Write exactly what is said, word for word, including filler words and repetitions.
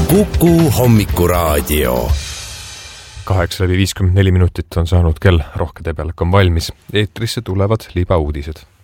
Kuku hommikuraadio. kaheksa läbi viiskümmend neli minutit on saanud kell, Rohke Debelk on valmis. Eetrisse tulevad libauudised.